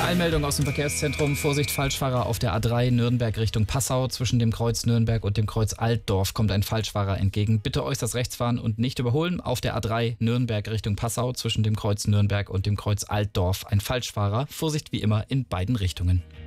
Eilmeldung aus dem Verkehrszentrum. Vorsicht, Falschfahrer auf der A3 Nürnberg Richtung Passau. Zwischen dem Kreuz Nürnberg und dem Kreuz Altdorf kommt ein Falschfahrer entgegen. Bitte äußerst rechts fahren und nicht überholen. Auf der A3 Nürnberg Richtung Passau. Zwischen dem Kreuz Nürnberg und dem Kreuz Altdorf ein Falschfahrer. Vorsicht wie immer in beiden Richtungen.